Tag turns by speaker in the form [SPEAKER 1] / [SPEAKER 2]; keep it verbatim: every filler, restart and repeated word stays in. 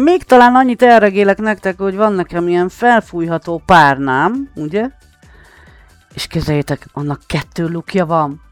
[SPEAKER 1] Még talán annyit elregélek nektek, hogy van nekem ilyen felfújható párnám, ugye? És kezeljétek, annak kettő lukja van.